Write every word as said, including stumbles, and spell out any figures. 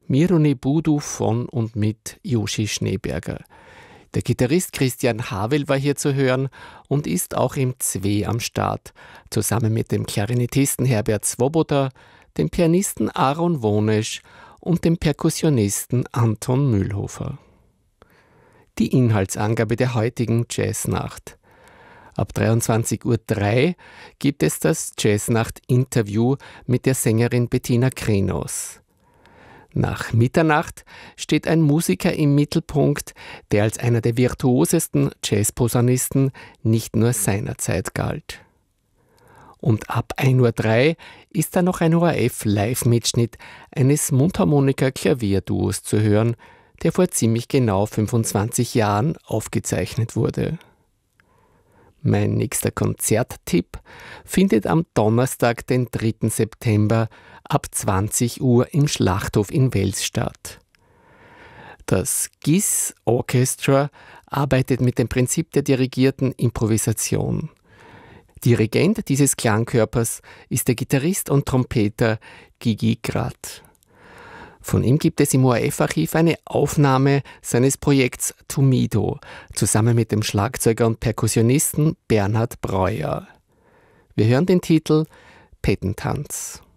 Miruni Budu von und mit Joshi Schneeberger. Der Gitarrist Christian Havel war hier zu hören und ist auch im Zwe am Start, zusammen mit dem Klarinettisten Herbert Swoboda, dem Pianisten Aaron Wonesch und dem Perkussionisten Anton Mühlhofer. Die Inhaltsangabe der heutigen Jazznacht. Ab dreiundzwanzig Uhr drei gibt es das Jazznacht-Interview mit der Sängerin Bettina Krenos. Nach Mitternacht steht ein Musiker im Mittelpunkt, der als einer der virtuosesten Jazzposaunisten nicht nur seiner Zeit galt. Und ab ein Uhr drei ist da noch ein O R F-Live-Mitschnitt eines Mundharmonika-Klavierduos zu hören, der vor ziemlich genau fünfundzwanzig Jahren aufgezeichnet wurde. Mein nächster Konzerttipp findet am Donnerstag, den dritten September, ab zwanzig Uhr im Schlachthof in Wels statt. Das G I S Orchestra arbeitet mit dem Prinzip der dirigierten Improvisation. Dirigent dieses Klangkörpers ist der Gitarrist und Trompeter Gigi Grad. Von ihm gibt es im O R F-Archiv eine Aufnahme seines Projekts Tumido, zusammen mit dem Schlagzeuger und Perkussionisten Bernhard Breuer. Wir hören den Titel Pettentanz.